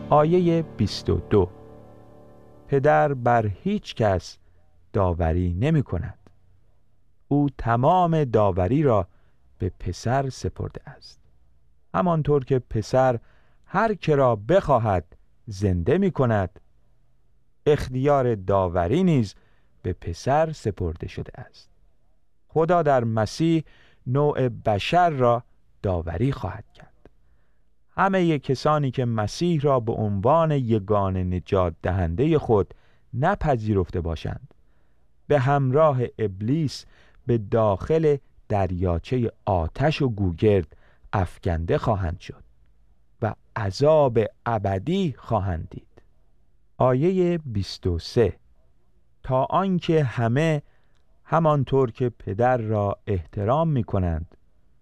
آیه 22: پدر بر هیچ کس داوری نمی کند، او تمام داوری را به پسر سپرده است. همانطور که پسر هر که را بخواهد زنده می کند، اختیار داوری نیز به پسر سپرده شده است. خدا در مسیح نوع بشر را داوری خواهد کرد. همه کسانی که مسیح را به عنوان یگانه نجات دهنده خود نپذیرفته باشند، به همراه ابلیس به داخل دریاچه آتش و گوگرد افکنده خواهند شد و عذاب ابدی خواهند دید. آیه 23: تا آنکه همه همانطور که پدر را احترام می کنند،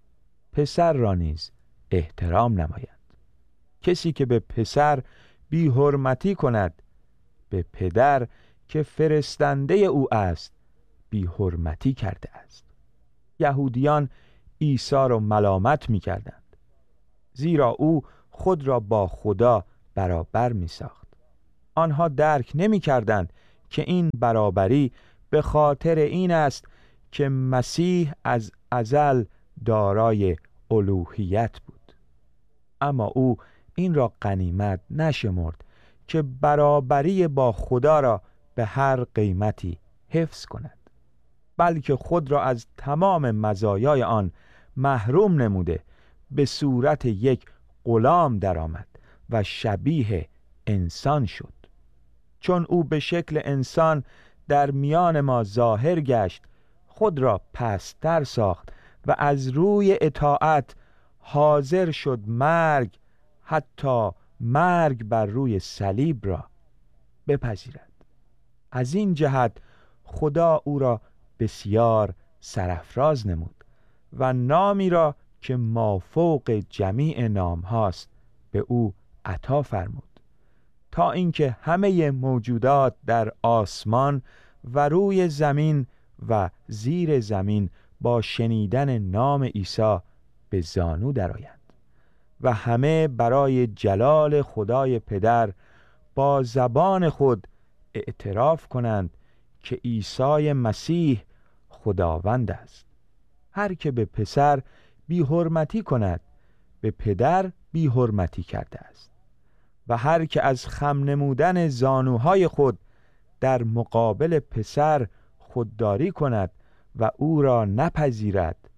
پسر را نیز احترام نمایند. کسی که به پسر بی حرمتی کند، به پدر که فرستنده او است بی حرمتی کرده است. یهودیان عیسی را ملامت می کردند، زیرا او خود را با خدا برابر می ساخت. آنها درک نمی کردند که این برابری به خاطر این است که مسیح از ازل دارای الوهیت بود. اما او این را غنیمت نشمرد که برابری با خدا را به هر قیمتی حفظ کند، بلکه خود را از تمام مزایای آن محروم نموده به صورت یک غلام درآمد و شبیه انسان شد. چون او به شکل انسان در میان ما ظاهر گشت، خود را پست‌تر ساخت و از روی اطاعت حاضر شد مرگ، حتی مرگ بر روی صلیب را بپذیرد. از این جهت خدا او را بسیار سرافراز نمود و نامی را که مافوق جمیع نام هاست به او عطا فرمود، تا اینکه همه موجودات در آسمان و روی زمین و زیر زمین با شنیدن نام عیسی به زانو درآیند و همه برای جلال خدای پدر با زبان خود اعتراف کنند که عیسی مسیح خداوند است. هر که به پسر بی حرمتی کند، به پدر بی حرمتی کرده است، و هر که از خم نمودن زانوهای خود در مقابل پسر خودداری کند و او را نپذیرد،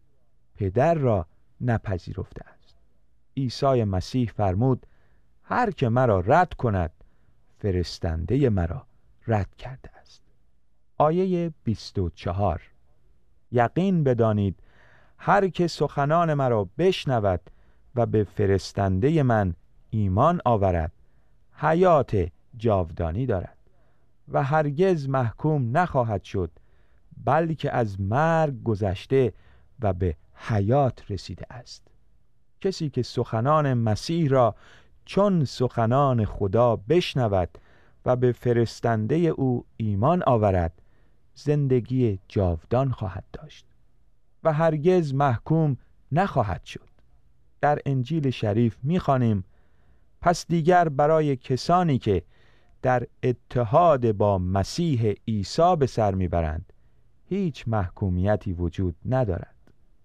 پدر را نپذیرفته است. عیسی مسیح فرمود: هر که مرا رد کند، فرستنده مرا رد کرده است. آیه 24: یقین بدانید هر که سخنان مرا بشنود و به فرستنده من ایمان آورد، حیات جاودانی دارد و هرگز محکوم نخواهد شد، بلکه از مرگ گذشته و به حیات رسیده است. کسی که سخنان مسیح را چون سخنان خدا بشنود و به فرستنده او ایمان آورد، زندگی جاودان خواهد داشت و هرگز محکوم نخواهد شد. در انجیل شریف می‌خوانیم: پس دیگر برای کسانی که در اتحاد با مسیح عیسی به سر میبرند هیچ محکومیتی وجود ندارد.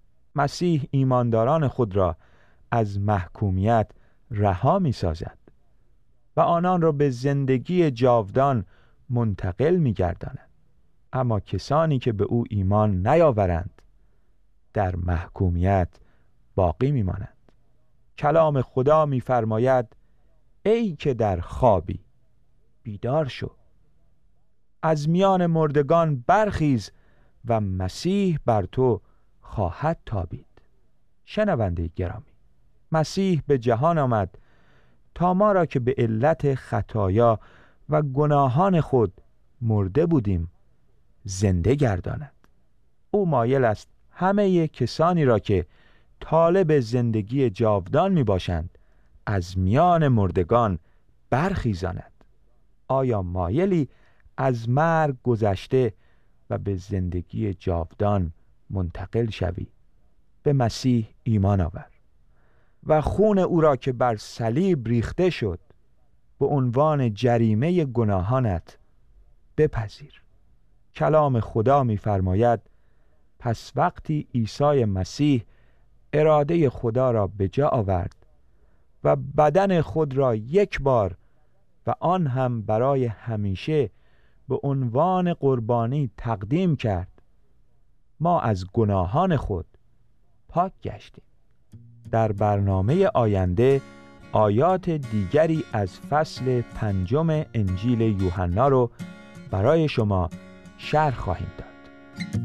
مسیح ایمانداران خود را از محکومیت رها می‌سازد و آنان را به زندگی جاودان منتقل می‌گرداند. اما کسانی که به او ایمان نیاورند در محکومیت باقی می‌مانند. کلام خدا می‌فرماید: ای که در خوابی، بیدار شو، از میان مردگان برخیز و مسیح بر تو خواهد تابید. شنونده گرامی، مسیح به جهان آمد تا ما را که به علت خطایا و گناهان خود مرده بودیم زنده گرداند. او مایل است همه کسانی را که طالب زندگی جاودان می باشند از میان مردگان برخیزاند. آیا مایلی از مرگ گذشته و به زندگی جاودان منتقل شوی؟ به مسیح ایمان آور و خون او را که بر صلیب ریخته شد به عنوان جریمه گناهانت بپذیر. کلام خدا می‌فرماید پس وقتی عیسی مسیح اراده خدا را به جا آورد و بدن خود را یک بار و آن هم برای همیشه به عنوان قربانی تقدیم کرد، ما از گناهان خود پاک گشتیم. در برنامه آینده آیات دیگری از فصل 5 انجیل یوحنا رو برای شما شرح خواهیم داد.